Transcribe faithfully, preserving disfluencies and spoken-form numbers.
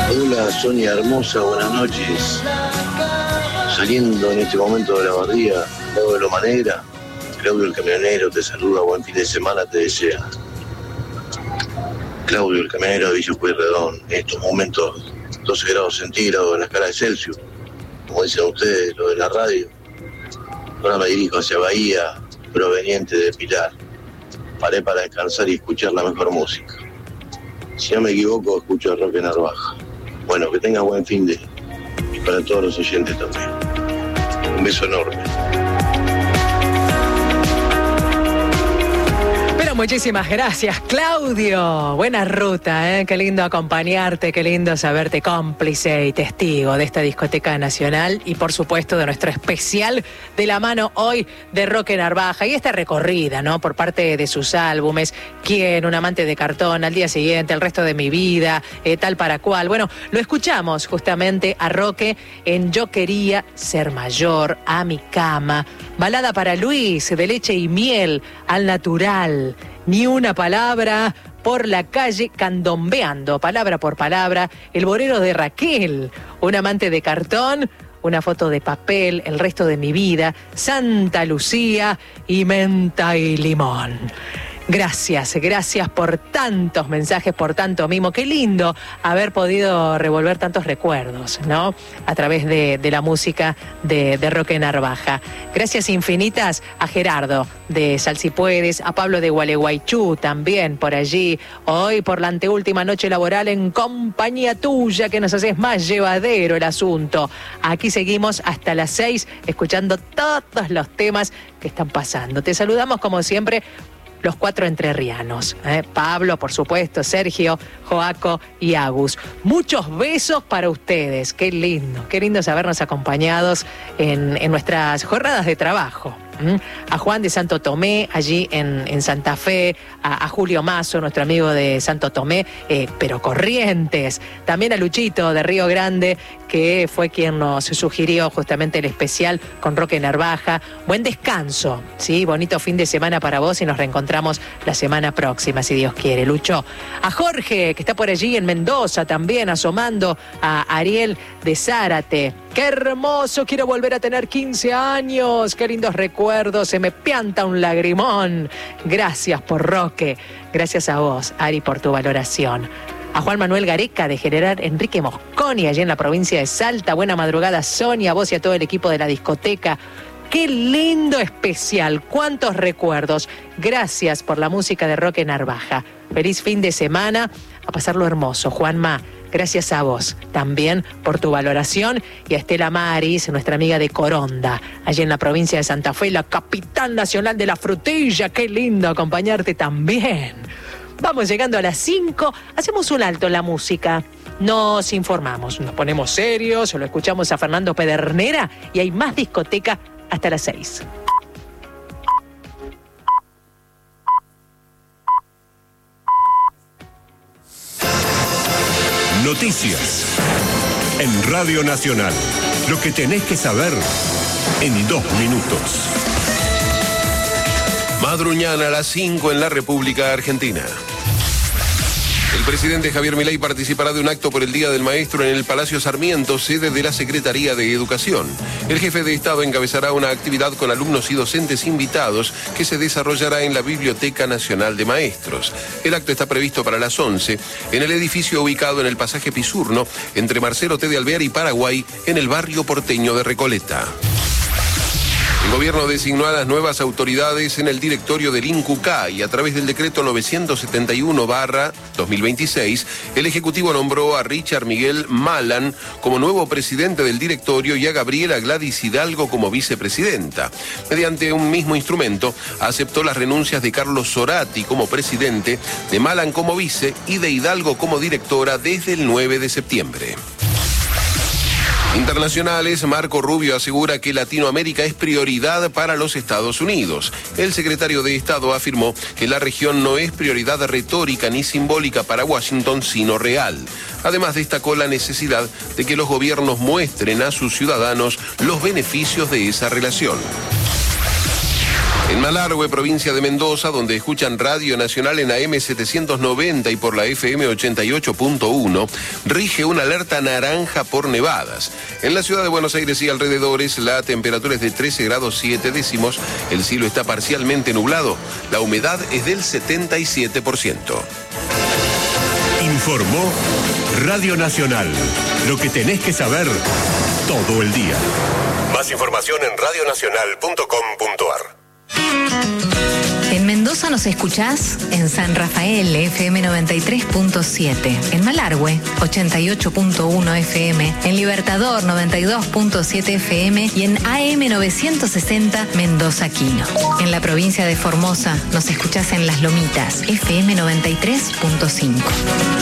Hola Sonia hermosa, buenas noches. Saliendo en este momento de la barría, luego de Loma Negra, Claudio el camionero te saluda, buen fin de semana te desea. Claudio el camionero de Villa Pueyrredón, en estos momentos doce grados centígrados en la escala de Celsius, como dicen ustedes, lo de la radio. Ahora me dirijo hacia Bahía, proveniente de Pilar. Paré para descansar y escuchar la mejor música. Si no me equivoco, escucho a Roque Narvaja. Bueno, que tenga buen fin de... y para todos los oyentes también. Un beso enorme. Pero muchísimas gracias, Claudio. Buena ruta, ¿eh? Qué lindo acompañarte, qué lindo saberte cómplice y testigo de esta discoteca nacional y por supuesto de nuestro especial de la mano hoy de Roque Narvaja y esta recorrida, ¿no? Por parte de sus álbumes, Quién, Un amante de cartón, Al día siguiente, El resto de mi vida, eh, Tal para cual. Bueno, lo escuchamos justamente a Roque en Yo quería ser mayor, A mi cama, Balada para Luis, De leche y miel, Al natural, Ni una palabra, Por la calle candombeando, palabra por palabra, El bolero de Raquel, Un amante de cartón, Una foto de papel, El resto de mi vida, Santa Lucía y Menta y limón. Gracias, gracias por tantos mensajes, por tanto mimo. Qué lindo haber podido revolver tantos recuerdos, ¿no? A través de, de la música de, de Roque Narvaja. Gracias infinitas a Gerardo de Sal Si Puedes, a Pablo de Gualeguaychú también por allí. Hoy por la anteúltima noche laboral en compañía tuya, que nos haces más llevadero el asunto. Aquí seguimos hasta las seis escuchando todos los temas que están pasando. Te saludamos como siempre los cuatro entrerrianos, ¿eh? Pablo, por supuesto, Sergio, Joaco y Agus. Muchos besos para ustedes. Qué lindo, qué lindo sabernos acompañados en, en nuestras jornadas de trabajo. ¿Mm? A Juan de Santo Tomé, allí en, en Santa Fe, a, a Julio Mazo, nuestro amigo de Santo Tomé, eh, pero Corrientes. También a Luchito de Río Grande, que fue quien nos sugirió justamente el especial con Roque Narvaja. Buen descanso, ¿sí? Bonito fin de semana para vos y nos reencontramos la semana próxima, si Dios quiere, Lucho. A Jorge, que está por allí en Mendoza también, asomando a Ariel de Zárate. ¡Qué hermoso! Quiero volver a tener quince años. ¡Qué lindos recuerdos! Se me pianta un lagrimón. Gracias por Roque. Gracias a vos, Ari, por tu valoración. A Juan Manuel Gareca de General Enrique Mosconi, allí en la provincia de Salta. Buena madrugada, Sonia, a vos y a todo el equipo de la discoteca. ¡Qué lindo especial! ¡Cuántos recuerdos! Gracias por la música de Roque Narvaja. Feliz fin de semana. A pasarlo hermoso, Juanma. Gracias a vos también por tu valoración y a Estela Maris, nuestra amiga de Coronda, allí en la provincia de Santa Fe, la capital nacional de la frutilla. Qué lindo acompañarte también. Vamos llegando a las cinco, hacemos un alto en la música, nos informamos, nos ponemos serios, lo escuchamos a Fernando Pedernera y hay más discoteca hasta las seis. Noticias en Radio Nacional. Lo que tenés que saber en dos minutos. Madruñana a las cinco en la República Argentina. El presidente Javier Milei participará de un acto por el Día del Maestro en el Palacio Sarmiento, sede de la Secretaría de Educación. El jefe de Estado encabezará una actividad con alumnos y docentes invitados que se desarrollará en la Biblioteca Nacional de Maestros. El acto está previsto para las once en el edificio ubicado en el pasaje Pisurno, entre Marcelo T. de Alvear y Paraguay, en el barrio porteño de Recoleta. El gobierno designó a las nuevas autoridades en el directorio del INCUCA y a través del decreto novecientos setenta y uno barra dos mil veintiséis, el Ejecutivo nombró a Richard Miguel Malan como nuevo presidente del directorio y a Gabriela Gladys Hidalgo como vicepresidenta. Mediante un mismo instrumento, aceptó las renuncias de Carlos Zorati como presidente, de Malan como vice y de Hidalgo como directora desde el nueve de septiembre. Internacionales, Marco Rubio asegura que Latinoamérica es prioridad para los Estados Unidos. El secretario de Estado afirmó que la región no es prioridad retórica ni simbólica para Washington, sino real. Además, destacó la necesidad de que los gobiernos muestren a sus ciudadanos los beneficios de esa relación. En Malargüe, provincia de Mendoza, donde escuchan Radio Nacional en A M setecientos noventa y por la F M ochenta y ocho punto uno, rige una alerta naranja por nevadas. En la ciudad de Buenos Aires y alrededores, la temperatura es de trece grados siete décimos, el cielo está parcialmente nublado, la humedad es del setenta y siete por ciento. Informó Radio Nacional. Lo que tenés que saber todo el día. Más información en radio nacional punto com punto a r. En Mendoza nos escuchás en San Rafael, F M noventa y tres punto siete, en Malargüe, ochenta y ocho punto uno F M, en Libertador, noventa y dos punto siete F M y en A M novecientos sesenta Mendoza Quino. En la provincia de Formosa nos escuchás en Las Lomitas, F M noventa y tres punto cinco.